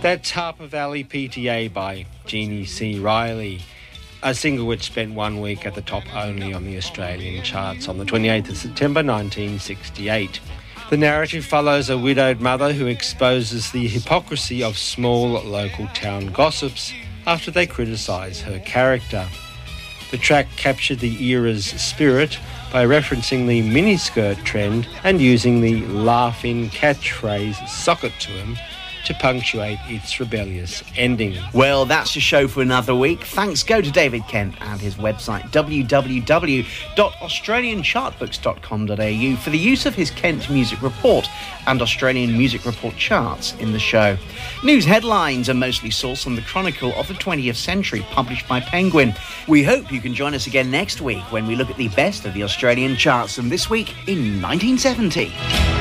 That's Harper Valley PTA by Jeannie C. Riley, a single which spent 1 week at the top only on the Australian charts on the 28th of September 1968. The narrative follows a widowed mother who exposes the hypocrisy of small local town gossips after they criticise her character. The track captured the era's spirit by referencing the miniskirt trend and using the laugh-in catchphrase "sock it to him" to punctuate its rebellious ending. Well, that's your show for another week. Thanks go to David Kent and his website www.australianchartbooks.com.au for the use of his Kent Music Report and Australian Music Report charts in the show. News headlines are mostly sourced on the Chronicle of the 20th Century, published by Penguin. We hope you can join us again next week when we look at the best of the Australian charts from this week in 1970.